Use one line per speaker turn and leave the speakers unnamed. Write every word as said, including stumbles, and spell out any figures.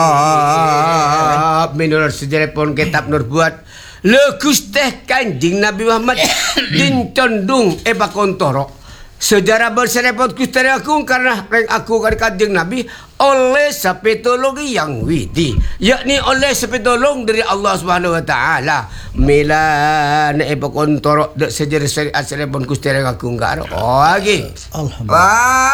menurut sejarah pun kitab Nur buat legus teh Kanjeng Nabi Muhammad din condong eba kontoro sejarah berserepot Gusti Agung karena reng aku kan Kanjeng Nabi oleh sepetologi yang widi, yakni oleh sepetolong dari Allah Subhanahu wa taala. Mila ne eba kontoro de sejarah syariat serepot Gusti Agung karo. Oh lagi. Alhamdulillah.